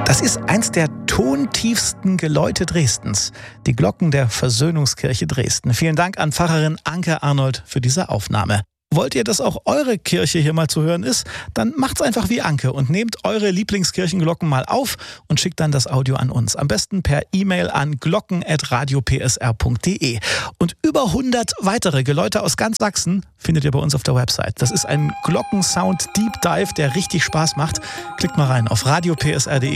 Das ist eins der tontiefsten Geläute Dresdens, die Glocken der Versöhnungskirche Dresden. Vielen Dank an Pfarrerin Anke Arnold für diese Aufnahme. Wollt ihr, dass auch eure Kirche hier mal zu hören ist? Dann macht's einfach wie Anke und nehmt eure Lieblingskirchenglocken mal auf und schickt dann das Audio an uns. Am besten per E-Mail an glocken@radiopsr.de. Und über 100 weitere Geläute aus ganz Sachsen findet ihr bei uns auf der Website. Das ist ein Glockensound Deep Dive, der richtig Spaß macht. Klickt mal rein auf radiopsr.de